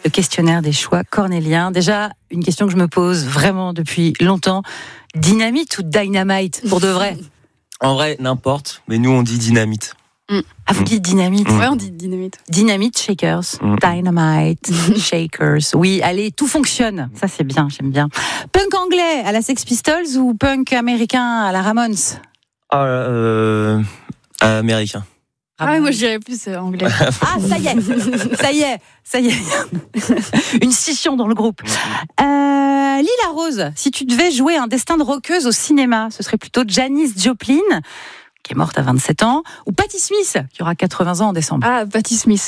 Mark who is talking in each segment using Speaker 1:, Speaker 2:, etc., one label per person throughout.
Speaker 1: le questionnaire des choix cornéliens. Déjà, une question que je me pose vraiment depuis longtemps. Dynamite ou dynamite, pour de vrai?
Speaker 2: En vrai, n'importe, mais nous on dit dynamite.
Speaker 1: Ah, vous dites dynamite?
Speaker 3: Ouais, on dit dynamite.
Speaker 1: Dynamite shakers, dynamite shakers. Oui, allez, tout fonctionne. Ça, c'est bien, j'aime bien. Punk anglais à la Sex Pistols ou punk américain à la Ramones?
Speaker 2: Américain.
Speaker 3: Ah ouais, moi je dirais plus anglais.
Speaker 1: Ah, ça y est. Une scission dans le groupe. Lila Rose, si tu devais jouer un destin de rockeuse au cinéma, ce serait plutôt Janis Joplin, qui est morte à 27 ans, ou Patti Smith, qui aura 80 ans en décembre.
Speaker 3: Ah, Patti Smith.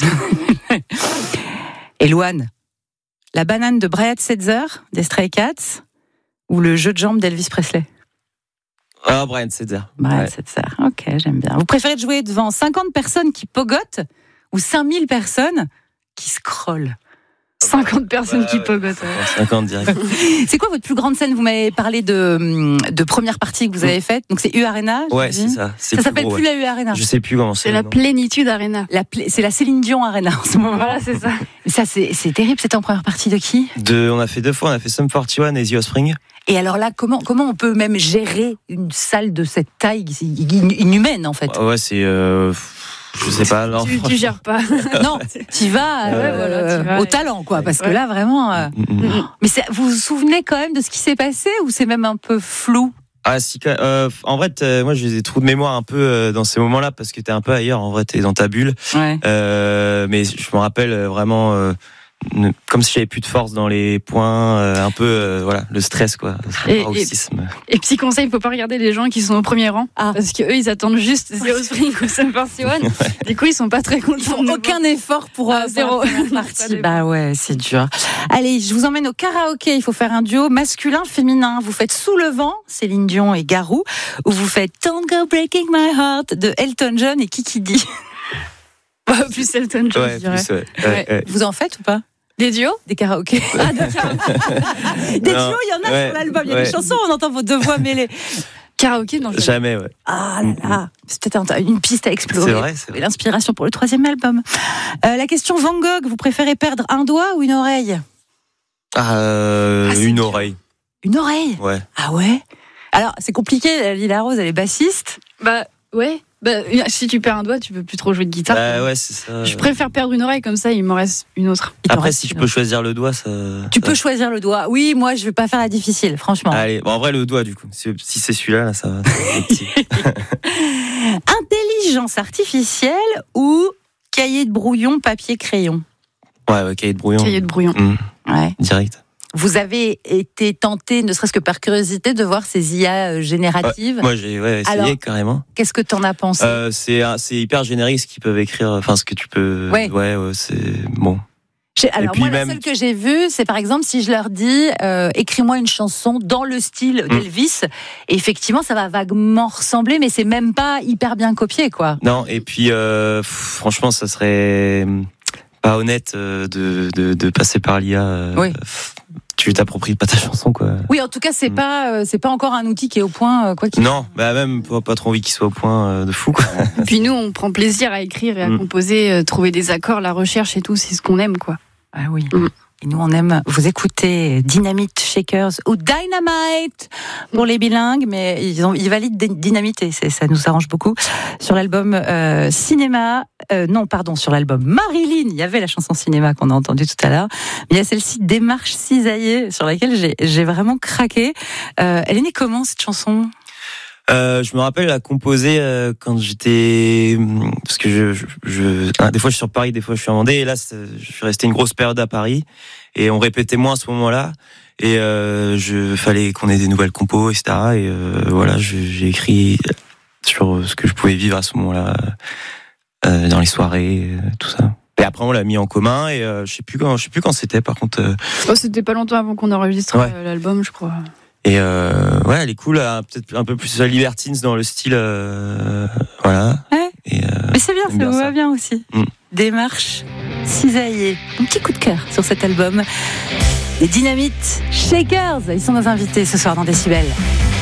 Speaker 1: Et Louane, la banane de Brad Setzer, des Stray Cats, ou le jeu de jambes d'Elvis Presley?
Speaker 2: Ah, Brian Setzer.
Speaker 1: Brian Setzer, ok, j'aime bien. Vous préférez jouer devant 50 personnes qui pogotent ou 5000 personnes qui scrollent?
Speaker 3: 50 personnes qui pogotent.
Speaker 2: 50 direct.
Speaker 1: C'est quoi votre plus grande scène? Vous m'avez parlé de première partie que vous avez faite. Donc c'est U Arena.
Speaker 2: Ouais, c'est ça.
Speaker 1: Ça s'appelle plus la U Arena.
Speaker 2: Je sais plus comment c'est.
Speaker 3: C'est la Plénitude Arena.
Speaker 1: C'est la Céline Dion Arena en ce moment.
Speaker 3: Voilà, c'est ça.
Speaker 1: Ça, c'est terrible. C'était en première partie de qui?
Speaker 2: On a fait 2 fois. On a fait Sum 41 et The Offspring.
Speaker 1: Et alors là, comment on peut même gérer une salle de cette taille inhumaine en fait?
Speaker 2: Ouais, c'est. Je sais pas. Non,
Speaker 3: tu gères pas.
Speaker 1: Non, tu vas au talent, quoi. Parce que là, vraiment. Mais vous vous souvenez quand même de ce qui s'est passé ou c'est même un peu flou?
Speaker 2: Ah si, en vrai, moi j'ai des trous de mémoire un peu dans ces moments-là parce que t'es un peu ailleurs. En vrai, t'es dans ta bulle.
Speaker 1: Ouais.
Speaker 2: Mais je me rappelle vraiment. Comme si j'avais plus de force dans les poings, un peu voilà, le stress quoi, le paroxysme.
Speaker 3: Et petit conseil, il faut pas regarder les gens qui sont au premier rang parce que eux ils attendent juste The Offspring ou Sum 41. Du coup ils sont pas très contents.
Speaker 1: Ils font aucun effort pour
Speaker 3: zéro
Speaker 1: partie. Bah ouais, c'est dur. Allez, je vous emmène au karaoké. Il faut faire un duo masculin-féminin. Vous faites Sous le vent, Céline Dion et Garou, ou vous faites Don't Go Breaking My Heart de Elton John et Kiki D.
Speaker 3: Plus Elton John, je dirais.
Speaker 2: Ouais.
Speaker 1: Vous en faites ou pas?
Speaker 3: Des duos?
Speaker 1: Des karaokés.
Speaker 3: Ah, des karaokés.
Speaker 1: Des duos, il y en a sur l'album. Il y a des chansons, on entend vos 2 voix mêlées.
Speaker 3: Karaoké, non.
Speaker 2: Jamais, ouais.
Speaker 1: Ah là là, c'est peut-être une piste à explorer.
Speaker 2: C'est vrai.
Speaker 1: Et l'inspiration pour le 3e album. La question Van Gogh, vous préférez perdre un doigt ou une oreille?
Speaker 2: Une oreille.
Speaker 1: Une oreille?
Speaker 2: Ouais.
Speaker 1: Ah ouais? Alors, c'est compliqué, Lila Rose, elle est bassiste.
Speaker 3: Bah, ouais. Bah, si tu perds un doigt, tu peux plus trop jouer de guitare.
Speaker 2: Bah ouais, c'est ça.
Speaker 3: Je préfère perdre une oreille, comme ça, il m'en reste une autre.
Speaker 2: Après, si je peux choisir le doigt, ça.
Speaker 1: Tu peux choisir le doigt. Oui, moi, je vais pas faire la difficile, franchement.
Speaker 2: Allez, bon, en vrai, le doigt, du coup. Si c'est celui-là, là, ça va.
Speaker 1: Intelligence artificielle ou cahier de brouillon, papier, crayon?
Speaker 2: Ouais, cahier de brouillon.
Speaker 3: Cahier de brouillon.
Speaker 1: Ouais.
Speaker 2: Direct.
Speaker 1: Vous avez été tenté, ne serait-ce que par curiosité, de voir ces IA génératives.
Speaker 2: Moi, j'ai essayé. Alors, carrément.
Speaker 1: Qu'est-ce que t'en as pensé?
Speaker 2: C'est hyper générique ce qu'ils peuvent écrire. Enfin, ce que tu peux.
Speaker 1: Ouais,
Speaker 2: c'est bon.
Speaker 1: Alors moi, la seule que j'ai vue, c'est par exemple si je leur dis écris-moi une chanson dans le style d'Elvis, et effectivement, ça va vaguement ressembler, mais c'est même pas hyper bien copié, quoi.
Speaker 2: Non, et puis franchement, ça serait pas honnête de passer par l'IA.
Speaker 1: Oui.
Speaker 2: Tu t'appropries pas ta chanson, quoi.
Speaker 1: Oui, en tout cas, c'est pas encore un outil qui est au point, quoi.
Speaker 2: Non, bah même pas trop envie qu'il soit au point de fou, quoi.
Speaker 3: Et puis nous, on prend plaisir à écrire et à composer, trouver des accords, la recherche et tout, c'est ce qu'on aime, quoi.
Speaker 1: Ah oui. Et nous, on aime vous écouter Dynamite Shakers ou Dynamite pour les bilingues, mais ils valident Dynamite et ça nous arrange beaucoup. Sur l'album sur l'album Marilyn, il y avait la chanson Cinéma qu'on a entendue tout à l'heure, mais il y a celle-ci Démarche cisaillée sur laquelle j'ai vraiment craqué. Elle est née comment cette chanson?
Speaker 2: Je me rappelle la composer quand j'étais, parce que des fois je suis sur Paris, des fois je suis en Vendée, et là je suis resté une grosse période à Paris et on répétait moins à ce moment-là et fallait qu'on ait des nouvelles compos, etc. Et voilà, j'ai écrit sur ce que je pouvais vivre à ce moment-là dans les soirées, tout ça. Et après on l'a mis en commun et je sais plus quand c'était. Par contre,
Speaker 3: c'était pas longtemps avant qu'on enregistre l'album, je crois.
Speaker 2: Et elle est cool, peut-être un peu plus libertines dans le style, voilà.
Speaker 1: Ouais. Mais c'est bien, ça vous va
Speaker 2: ça.
Speaker 1: bien aussi. Démarche cisaillée. Un petit coup de cœur sur cet album. Les Dynamite Shakers, ils sont nos invités ce soir dans Décibel.